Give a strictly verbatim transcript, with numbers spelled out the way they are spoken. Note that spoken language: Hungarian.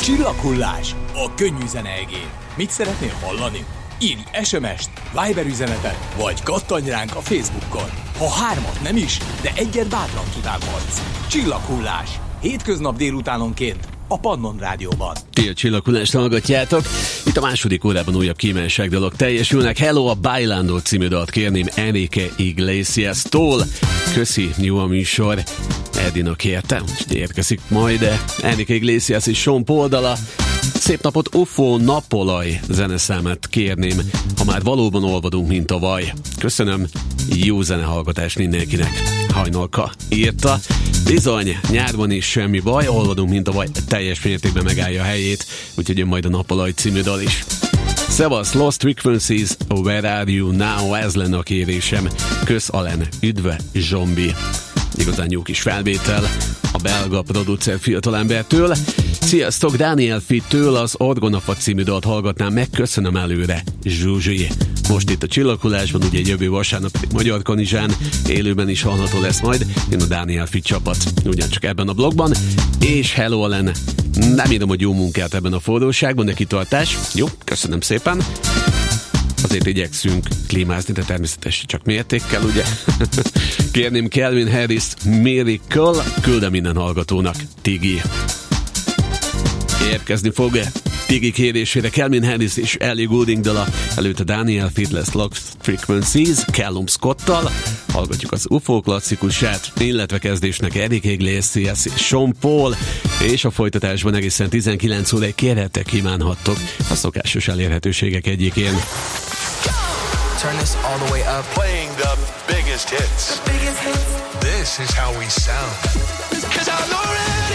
Csillaghullás a könnyű zene egén. Mit szeretnél hallani? Írj es em est, Viber üzenetet, vagy kattanj ránk a Facebookon. Ha hármat nem is, de egyet bátran kívánhatsz. Csillaghullás. Hétköznap délutánonként a Pannon Rádióban. Ti a Csillaghullást hallgatjátok. Itt a második órában újabb kívánságdalok teljesülnek. Hello, a Bailando című dalt kérném Enrique Iglesias-tól. Köszi, jó a műsor. Edina kérte, most érkezik majd, de Enrique Iglesias és Sean Paul dala. Szép napot, u ef o Napolaj zeneszámát kérném, ha már valóban olvadunk, mint a vaj. Köszönöm, jó zenehallgatást mindenkinek. Hajnalka írta. Bizony, nyárban is semmi baj, olvadunk, mint a vaj, teljes mértékben megállja a helyét, úgyhogy jön majd a Napolaj című dal is. Szevasz, Lost Frequencies, Where Are You Now? Ez lenne a kérésem. Kösz, Alen, üdve, zombi. Igazán jó kis felvétel a belga producer fiatalembertől. Sziasztok, Daniel Fittől az Orgonafa című dalt hallgatnám meg, köszönöm előre, Zsuzsi. Most itt a Csillaghullásban, ugye jövő vasárnap pedig Magyar Kanizsán élőben is hallható lesz majd, én a Daniel Fitt csapat, ugyancsak ebben a blogban, és hello Ellen, nem írom, hogy jó munkát ebben a forróságban, de kitartás, jó, köszönöm szépen. Azért igyekszünk klímázni, de természetesen csak mértékkel, ugye? Kérném Calvin Harris Miracle, küldem minden hallgatónak, Tigi. Érkezni fog Tigi kérésére Calvin Harris és Ellie Goulding dala, előtte Daniel Fitt lesz Lost Frequencies, Callum Scott-tal, hallgatjuk az u ef o klasszikusát, illetve kezdésnek Enrique Iglesias és Sean Paul, és a folytatásban egészen tizenkilenc óráig kérhetek, kívánhattok a szokásos elérhetőségek egyikén. Turn this all the way up. Playing the biggest hits. The biggest hits. This is how we sound. 'Cause I'm already